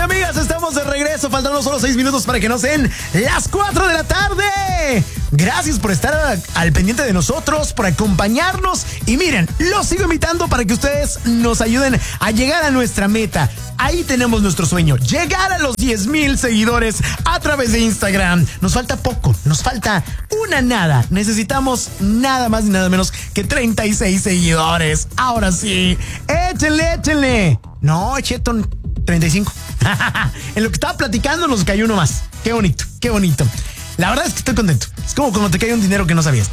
amigas, estamos de regreso. Faltan solo 6 minutos para que nos den las 4 de la tarde. Gracias por estar al pendiente de nosotros, por acompañarnos. Y miren, los sigo invitando para que ustedes nos ayuden a llegar a nuestra meta. Ahí tenemos nuestro sueño, llegar a los 10,000 seguidores a través de Instagram. Nos falta poco, nos falta una nada. Necesitamos nada más ni nada menos que 36 seguidores. Ahora sí, échenle. No, Cheton, 35. En lo que estaba platicando nos cayó uno más. Qué bonito. La verdad es que estoy contento. Es como cuando te cae un dinero que no sabías.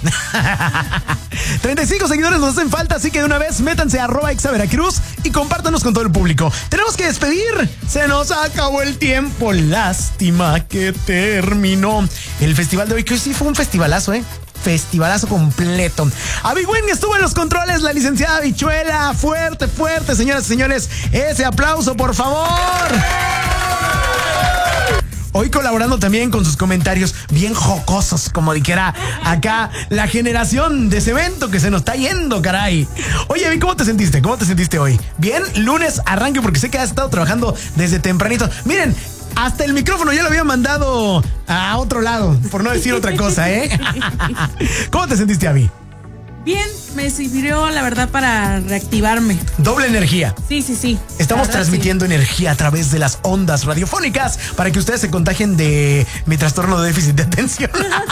35 seguidores nos hacen falta, así que de una vez métanse a @exaveracruz y compártanos con todo el público. Tenemos que despedir. Se nos acabó el tiempo. Lástima que terminó el festival de hoy, que hoy sí fue un festivalazo, festivalazo completo. Abigüen estuvo en los controles, la licenciada Bichuela. Fuerte, señoras y señores. Ese aplauso, por favor. Hoy colaborando también con sus comentarios bien jocosos, como dijera acá la generación de cemento que se nos está yendo, caray. Oye, Abby, ¿cómo te sentiste? ¿Cómo te sentiste hoy? ¿Bien? Lunes arranque, porque sé que has estado trabajando desde tempranito. Miren, hasta el micrófono ya lo había mandado a otro lado, por no decir otra cosa, ¿Cómo te sentiste, Abby? Bien, me sirvió, la verdad, para reactivarme. Doble energía. Sí. Estamos transmitiendo energía a través de las ondas radiofónicas para que ustedes se contagien de mi trastorno de déficit de atención.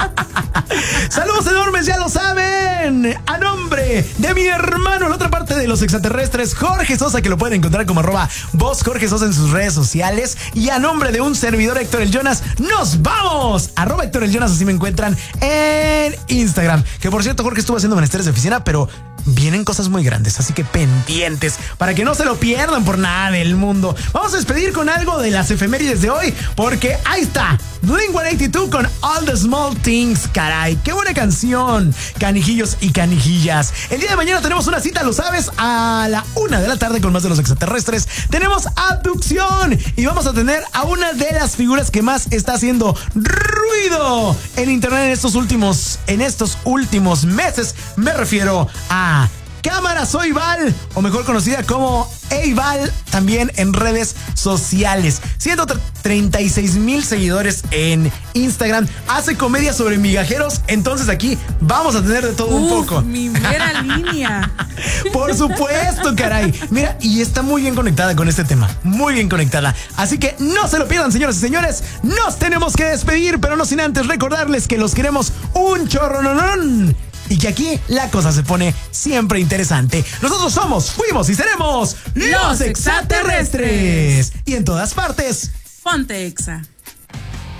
Saludos enormes, ya lo saben. A nombre de mi hermano, la otra parte de los extraterrestres, Jorge Sosa, que lo pueden encontrar como @voz Jorge Sosa en sus redes sociales. Y a nombre de un servidor, Héctor El Jonas, ¡nos vamos! @Héctor El Jonas, así me encuentran en Instagram. Que por cierto, Jorge estuvo haciendo menesteres de oficina, pero vienen cosas muy grandes, así que pendientes para que no se lo pierdan por nada del mundo. Vamos a despedir con algo de las efemérides de hoy, porque ahí está Blink-182 con All the Small Things. Caray, qué buena canción, canijillos y canijillas. El día de mañana tenemos una cita, lo sabes, a la 1 de la tarde con más de los extraterrestres. Tenemos abducción y vamos a tener a una de las figuras que más está haciendo ruido en internet en estos últimos meses. Me refiero a Cámara Soy Val, o mejor conocida como Eival, también en redes sociales. 136,000 seguidores en Instagram. Hace comedia sobre migajeros. Entonces aquí vamos a tener de todo un poco. Mi mera línea. Por supuesto, caray. Mira, y está muy bien conectada con este tema. Muy bien conectada. Así que no se lo pierdan, señoras y señores. Nos tenemos que despedir, pero no sin antes recordarles que los queremos un chorro, y que aquí la cosa se pone siempre interesante. Nosotros fuimos y seremos los extraterrestres. Y en todas partes, Ponte Exa.